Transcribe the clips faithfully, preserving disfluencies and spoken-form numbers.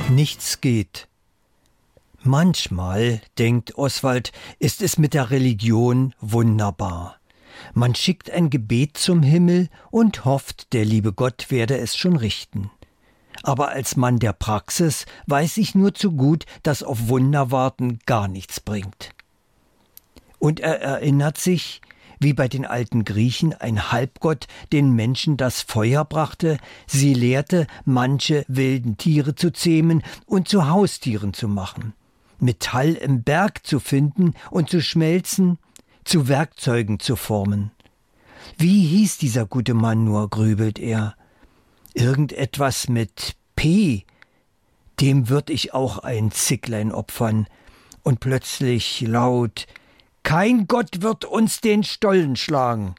Nichts geht. Manchmal, denkt Oswald, ist es mit der Religion wunderbar. Man schickt ein Gebet zum Himmel und hofft, der liebe Gott werde es schon richten. Aber als Mann der Praxis weiß ich nur zu gut, dass auf Wunder warten gar nichts bringt. Und er erinnert sich, wie bei den alten Griechen ein Halbgott den Menschen das Feuer brachte, sie lehrte, manche wilden Tiere zu zähmen und zu Haustieren zu machen, Metall im Berg zu finden und zu schmelzen, zu Werkzeugen zu formen. Wie hieß dieser gute Mann nur, grübelt er. Irgendetwas mit P. Dem würd ich auch ein Zicklein opfern. Und plötzlich laut: Kein Gott wird uns den Stollen schlagen.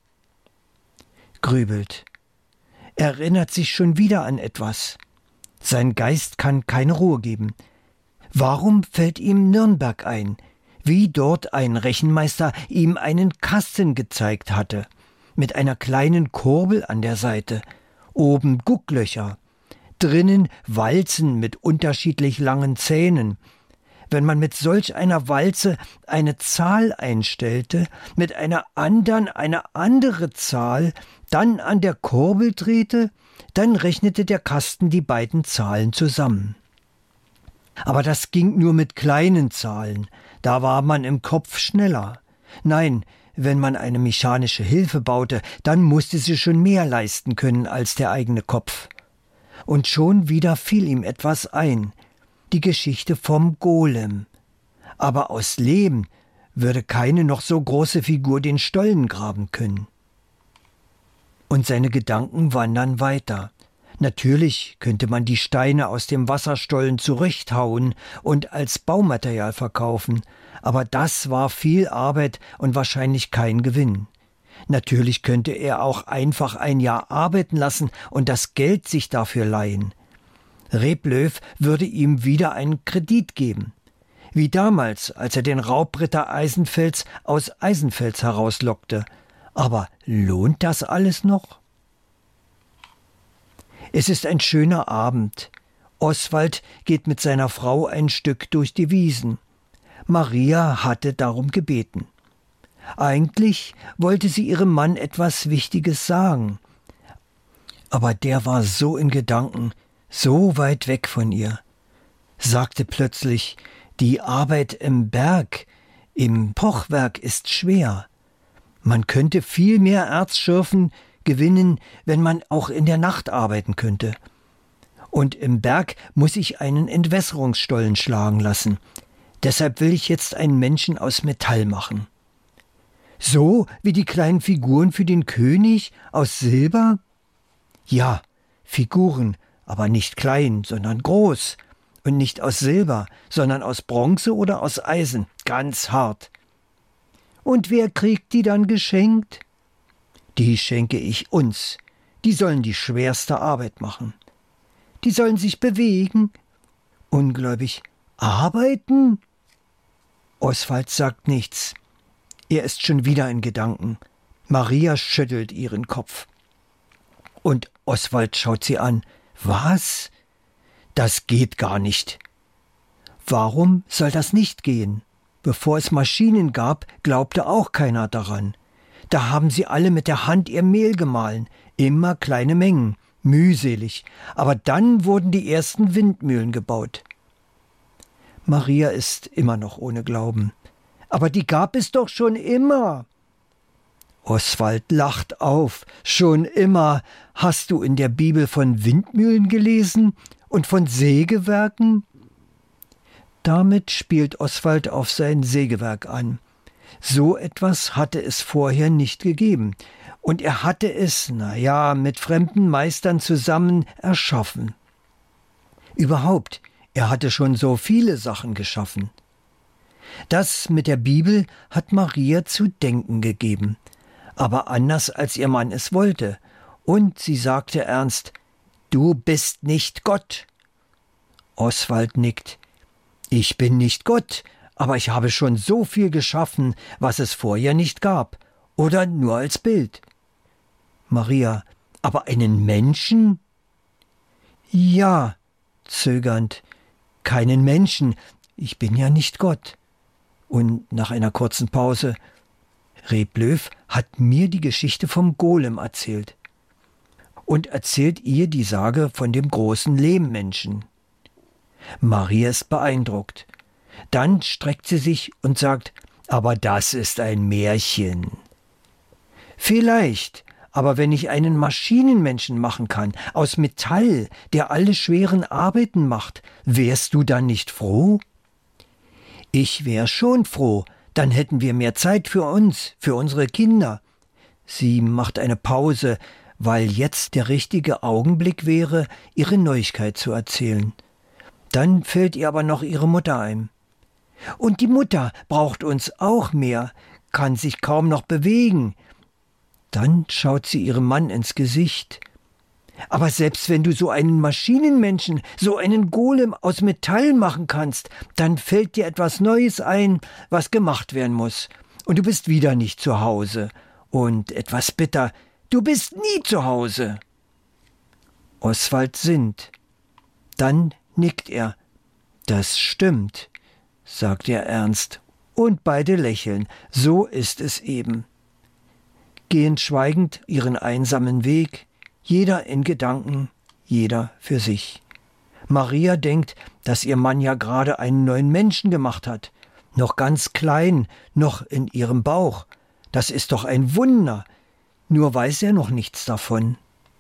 Grübelt. Er erinnert sich schon wieder an etwas. Sein Geist kann keine Ruhe geben. Warum fällt ihm Nürnberg ein, wie dort ein Rechenmeister ihm einen Kasten gezeigt hatte, mit einer kleinen Kurbel an der Seite, oben Gucklöcher, drinnen Walzen mit unterschiedlich langen Zähnen. Wenn man mit solch einer Walze eine Zahl einstellte, mit einer andern eine andere Zahl, dann an der Kurbel drehte, dann rechnete der Kasten die beiden Zahlen zusammen. Aber das ging nur mit kleinen Zahlen, da war man im Kopf schneller. Nein, wenn man eine mechanische Hilfe baute, dann musste sie schon mehr leisten können als der eigene Kopf. Und schon wieder fiel ihm etwas ein, die Geschichte vom Golem. Aber aus Lehm würde keine noch so große Figur den Stollen graben können. Und seine Gedanken wandern weiter. Natürlich könnte man die Steine aus dem Wasserstollen zurechthauen und als Baumaterial verkaufen, aber das war viel Arbeit und wahrscheinlich kein Gewinn. Natürlich könnte er auch einfach ein Jahr arbeiten lassen und das Geld sich dafür leihen. Reblöw würde ihm wieder einen Kredit geben. Wie damals, als er den Raubritter Eisenfels aus Eisenfels herauslockte. Aber lohnt das alles noch? Es ist ein schöner Abend. Oswald geht mit seiner Frau ein Stück durch die Wiesen. Maria hatte darum gebeten. Eigentlich wollte sie ihrem Mann etwas Wichtiges sagen. Aber der war so in Gedanken, so weit weg von ihr, sagte plötzlich: Die Arbeit im Berg, im Pochwerk ist schwer. Man könnte viel mehr Erzschürfen gewinnen, wenn man auch in der Nacht arbeiten könnte. Und im Berg muss ich einen Entwässerungsstollen schlagen lassen. Deshalb will ich jetzt einen Menschen aus Metall machen. So wie die kleinen Figuren für den König aus Silber? Ja, Figuren, aber nicht klein, sondern groß. Und nicht aus Silber, sondern aus Bronze oder aus Eisen, ganz hart. Und wer kriegt die dann geschenkt? Die schenke ich uns. Die sollen die schwerste Arbeit machen. Die sollen sich bewegen. Ungläubig. Arbeiten? Oswald sagt nichts. Er ist schon wieder in Gedanken. Maria schüttelt ihren Kopf. Und Oswald schaut sie an. Was? Das geht gar nicht. Warum soll das nicht gehen? Bevor es Maschinen gab, glaubte auch keiner daran. Da haben sie alle mit der Hand ihr Mehl gemahlen, immer kleine Mengen, mühselig. Aber dann wurden die ersten Windmühlen gebaut. Maria ist immer noch ohne Glauben. Aber die gab es doch schon immer. Oswald lacht auf. Schon immer. Hast du in der Bibel von Windmühlen gelesen und von Sägewerken? Damit spielt Oswald auf sein Sägewerk an. So etwas hatte es vorher nicht gegeben. Und er hatte es, na ja, mit fremden Meistern zusammen erschaffen. Überhaupt, er hatte schon so viele Sachen geschaffen. Das mit der Bibel hat Maria zu denken gegeben, aber anders als ihr Mann es wollte. Und sie sagte ernst: Du bist nicht Gott. Oswald nickt. Ich bin nicht Gott, aber ich habe schon so viel geschaffen, was es vorher nicht gab, oder nur als Bild. Maria: Aber einen Menschen? Ja, zögernd: »Keinen Menschen, ich bin ja nicht Gott.« Und nach einer kurzen Pause: »Reb Löw hat mir die Geschichte vom Golem erzählt.« Und erzählt ihr die Sage von dem großen Lehmmenschen. Maria ist beeindruckt. Dann streckt sie sich und sagt: »Aber das ist ein Märchen.« »Vielleicht, aber wenn ich einen Maschinenmenschen machen kann, aus Metall, der alle schweren Arbeiten macht, wärst du dann nicht froh?« »Ich wär schon froh, dann hätten wir mehr Zeit für uns, für unsere Kinder.« Sie macht eine Pause, weil jetzt der richtige Augenblick wäre, ihre Neuigkeit zu erzählen. Dann fällt ihr aber noch ihre Mutter ein. »Und die Mutter braucht uns auch mehr, kann sich kaum noch bewegen.« Dann schaut sie ihrem Mann ins Gesicht. »Aber selbst wenn du so einen Maschinenmenschen, so einen Golem aus Metall machen kannst, dann fällt dir etwas Neues ein, was gemacht werden muss. Und du bist wieder nicht zu Hause. Und etwas bitter, du bist nie zu Hause.« Oswald sinnt. Dann nickt er. »Das stimmt«, sagt er ernst. Und beide lächeln. So ist es eben. Gehen schweigend ihren einsamen Weg, jeder in Gedanken, jeder für sich. Maria denkt, dass ihr Mann ja gerade einen neuen Menschen gemacht hat. Noch ganz klein, noch in ihrem Bauch. Das ist doch ein Wunder. Nur weiß er noch nichts davon.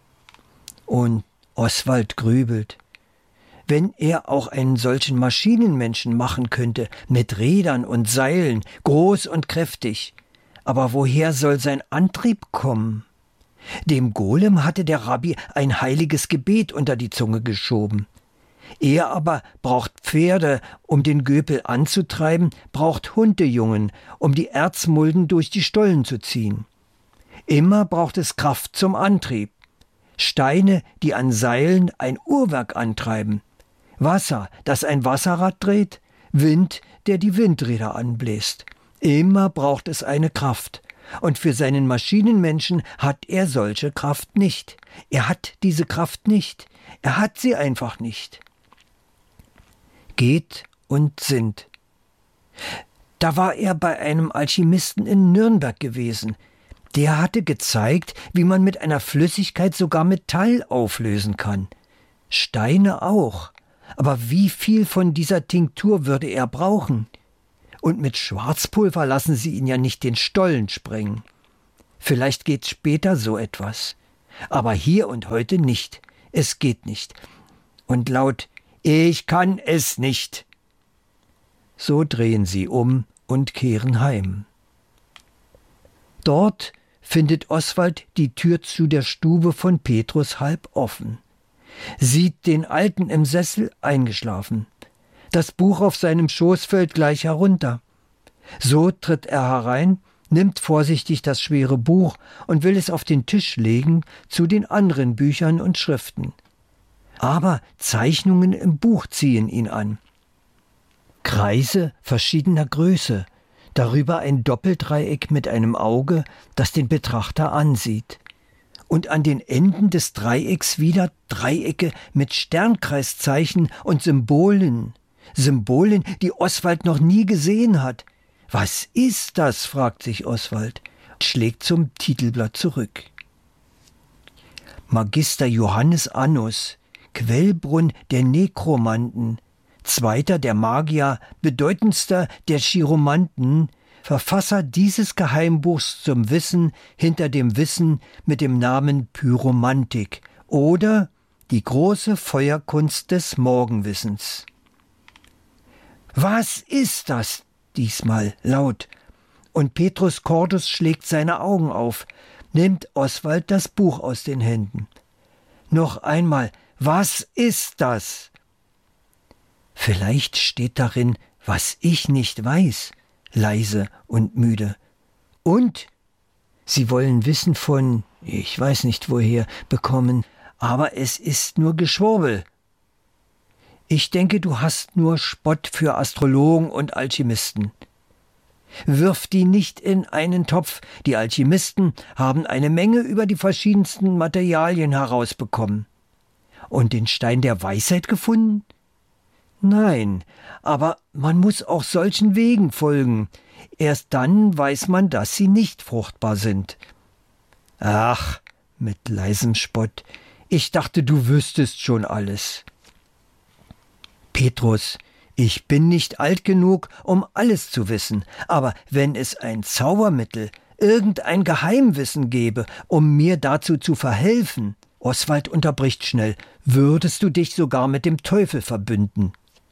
Und Oswald grübelt. Wenn er auch einen solchen Maschinenmenschen machen könnte, mit Rädern und Seilen, groß und kräftig. Aber woher soll sein Antrieb kommen? Dem Golem hatte der Rabbi ein heiliges Gebet unter die Zunge geschoben. Er aber braucht Pferde, um den Göpel anzutreiben, braucht Hundejungen, um die Erzmulden durch die Stollen zu ziehen. Immer braucht es Kraft zum Antrieb. Steine, die an Seilen ein Uhrwerk antreiben. Wasser, das ein Wasserrad dreht. Wind, der die Windräder anbläst. Immer braucht es eine Kraft. Und für seinen Maschinenmenschen hat er solche Kraft nicht. Er hat diese Kraft nicht. Er hat sie einfach nicht. Geht und sinnt. Da war er bei einem Alchemisten in Nürnberg gewesen. Der hatte gezeigt, wie man mit einer Flüssigkeit sogar Metall auflösen kann. Steine auch. Aber wie viel von dieser Tinktur würde er brauchen? Und mit Schwarzpulver lassen sie ihn ja nicht den Stollen sprengen. Vielleicht geht später so etwas. Aber hier und heute nicht. Es geht nicht. Und laut: »Ich kann es nicht.« So drehen sie um und kehren heim. Dort findet Oswald die Tür zu der Stube von Petrus halb offen. Sieht den Alten im Sessel eingeschlafen. Das Buch auf seinem Schoß fällt gleich herunter. So tritt er herein, nimmt vorsichtig das schwere Buch und will es auf den Tisch legen zu den anderen Büchern und Schriften. Aber Zeichnungen im Buch ziehen ihn an. Kreise verschiedener Größe, darüber ein Doppeldreieck mit einem Auge, das den Betrachter ansieht. Und an den Enden des Dreiecks wieder Dreiecke mit Sternkreiszeichen und Symbolen. Symbolen, die Oswald noch nie gesehen hat. Was ist das, fragt sich Oswald, schlägt zum Titelblatt zurück. Magister Johannes Annus, Quellbrunn der Nekromanten, Zweiter der Magier, bedeutendster der Chiromanten, Verfasser dieses Geheimbuchs zum Wissen hinter dem Wissen mit dem Namen Pyromantik oder die große Feuerkunst des Morgenwissens. Was ist das? Diesmal laut. Und Petrus Cordus schlägt seine Augen auf, nimmt Oswald das Buch aus den Händen. Noch einmal, was ist das? Vielleicht steht darin, was ich nicht weiß, leise und müde. Und? Sie wollen Wissen von, ich weiß nicht woher, bekommen, aber es ist nur Geschwurbel. Ich denke, du hast nur Spott für Astrologen und Alchemisten. Wirf die nicht in einen Topf. Die Alchemisten haben eine Menge über die verschiedensten Materialien herausbekommen. Und den Stein der Weisheit gefunden? Nein, aber man muss auch solchen Wegen folgen. Erst dann weiß man, dass sie nicht fruchtbar sind. Ach, mit leisem Spott, ich dachte, du wüsstest schon alles. Petrus, ich bin nicht alt genug, um alles zu wissen, aber wenn es ein Zaubermittel, irgendein Geheimwissen gäbe, um mir dazu zu verhelfen, Oswald unterbricht schnell, würdest du dich sogar mit dem Teufel verbünden.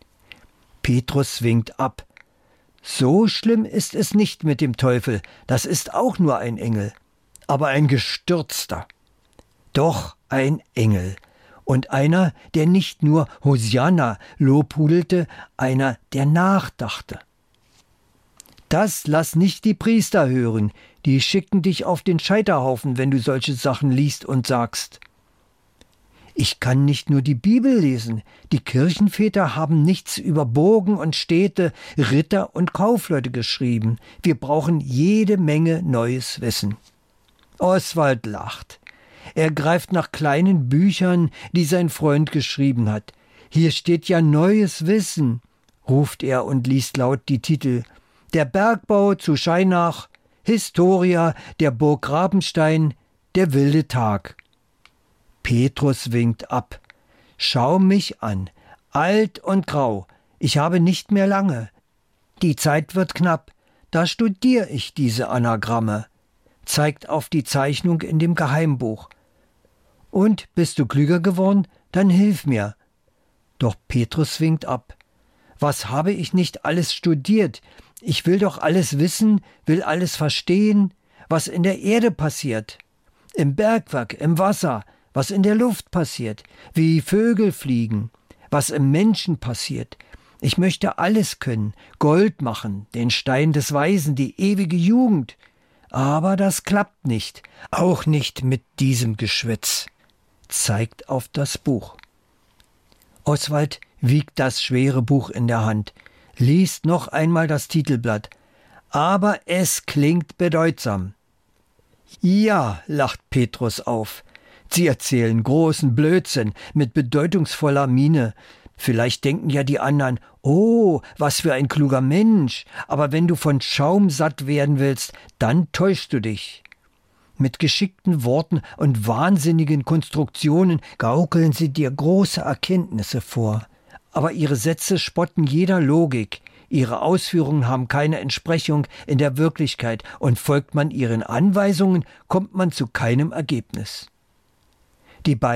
Petrus winkt ab. So schlimm ist es nicht mit dem Teufel, das ist auch nur ein Engel, aber ein Gestürzter. Doch ein Engel. Und einer, der nicht nur Hosianna lobhudelte, einer, der nachdachte. Das lass nicht die Priester hören, die schicken dich auf den Scheiterhaufen, wenn du solche Sachen liest und sagst. Ich kann nicht nur die Bibel lesen, die Kirchenväter haben nichts über Burgen und Städte, Ritter und Kaufleute geschrieben. Wir brauchen jede Menge neues Wissen. Oswald lacht. Er greift nach kleinen Büchern, die sein Freund geschrieben hat. Hier steht ja neues Wissen, ruft er und liest laut die Titel. Der Bergbau zu Scheinach, Historia der Burg Grabenstein, der wilde Tag. Petrus winkt ab. Schau mich an, alt und grau, ich habe nicht mehr lange. Die Zeit wird knapp, da studier ich diese Anagramme. Zeigt auf die Zeichnung in dem Geheimbuch. Und, bist du klüger geworden? Dann hilf mir. Doch Petrus winkt ab. Was habe ich nicht alles studiert? Ich will doch alles wissen, will alles verstehen, was in der Erde passiert. Im Bergwerk, im Wasser, was in der Luft passiert, wie Vögel fliegen, was im Menschen passiert. Ich möchte alles können, Gold machen, den Stein des Weisen, die ewige Jugend. Aber das klappt nicht, auch nicht mit diesem Geschwätz. Zeigt auf das Buch. Oswald wiegt das schwere Buch in der Hand, liest noch einmal das Titelblatt. Aber es klingt bedeutsam. Ja, lacht Petrus auf. Sie erzählen großen Blödsinn mit bedeutungsvoller Miene. Vielleicht denken ja die anderen, oh, was für ein kluger Mensch, aber wenn du von Schaum satt werden willst, dann täuschst du dich. Mit geschickten Worten und wahnsinnigen Konstruktionen gaukeln sie dir große Erkenntnisse vor. Aber ihre Sätze spotten jeder Logik. Ihre Ausführungen haben keine Entsprechung in der Wirklichkeit und folgt man ihren Anweisungen, kommt man zu keinem Ergebnis. Die beiden